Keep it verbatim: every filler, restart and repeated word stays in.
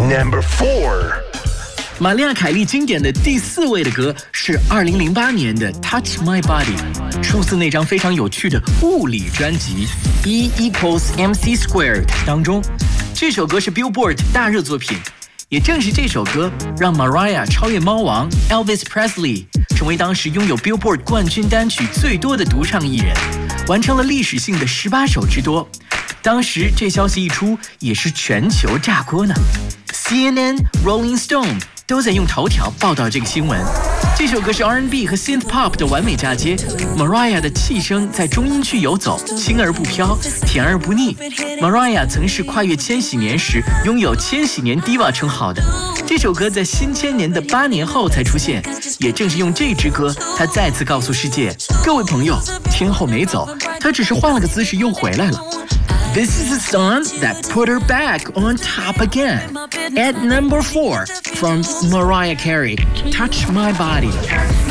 Number four. 玛丽亚·凯莉经典的第四位的歌是二零零八年的《Touch My Body》，出自那张非常有趣的物理专辑 E equals mc squared 当中。这首歌是 Billboard 大热作品，也正是这首歌让 Mariah 超越猫王 Elvis Presley， 成为当时拥有 Billboard 冠军单曲最多的独唱艺人，完成了历史性的十八首之多。当时这消息一出，也是全球炸锅呢。C N N、Rolling Stone 都在用头条报道这个新闻。这首歌是 R and B 和 Synth Pop 的完美嫁接 ，Mariah 的气声在中音区游走，轻而不飘，甜而不腻。Mariah 曾是跨越千禧年时拥有千禧年 Diva 称号的。这首歌在新千年的八年后才出现，也正是用这支歌，她再次告诉世界：各位朋友，天后没走，她只是换了个姿势又回来了。This is a song that put her back on top again. At number four, from Mariah Carey, Touch My Body.